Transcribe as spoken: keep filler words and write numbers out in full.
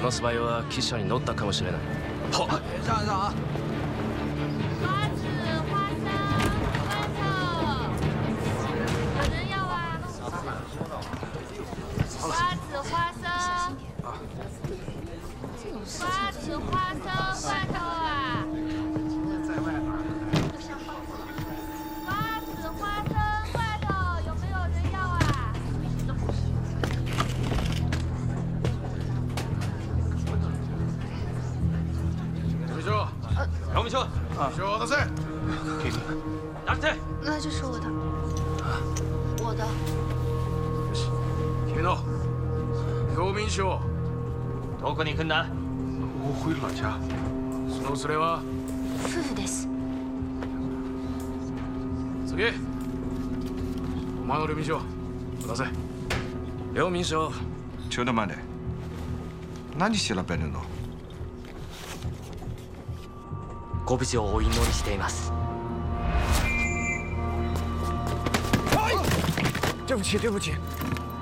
のスパイは汽車に乗ったかもしれない。 好，上上啊！ 花子、花生、罐头，有人要啊？花子、花生，花子、花生、罐头啊！花子、花生、罐头，有没有人要啊？ 刘明兄，姚明兄，兄我的菜，拿着。 那这是我的，我的。 君の姚明兄。 どこに行くんだ？ 我回老家。その連れは？ 夫婦です。 次。お前の劉明兄、出せ。 両民将。 ちょっと待て。何調べるの？ ご無事をお祈りしています。 对不起，对不起。